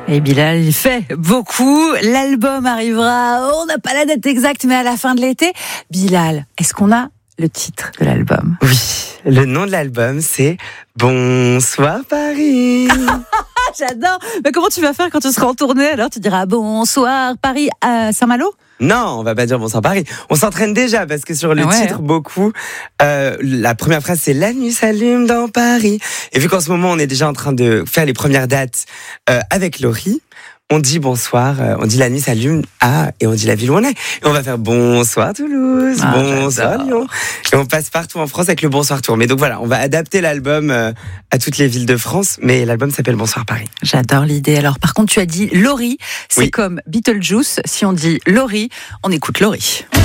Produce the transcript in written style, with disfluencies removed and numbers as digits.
Et Bilal, il fait beaucoup. L'album arrivera, on n'a pas la date exacte, mais à la fin de l'été. Bilal, est-ce qu'on a le titre de l'album? Oui, le nom de l'album, c'est Bonsoir Paris. J'adore. Mais comment tu vas faire quand tu seras en tournée? Alors tu diras bonsoir Paris à Saint-Malo? Non, on va pas dire Bonsoir Paris. On s'entraîne déjà parce que sur le titre, beaucoup, la première phrase c'est La nuit s'allume dans Paris. Et vu qu'en ce moment on est déjà en train de faire les premières dates avec Laurie, on dit bonsoir, on dit la nuit s'allume et on dit la ville où on est. Et on va faire bonsoir Toulouse, bonsoir Lyon. Et on passe partout en France avec le bonsoir tour. Mais donc voilà, on va adapter l'album à toutes les villes de France, mais l'album s'appelle Bonsoir Paris. J'adore l'idée. Alors par contre, tu as dit Laurie, c'est comme Beetlejuice. Si on dit Laurie, on écoute Laurie.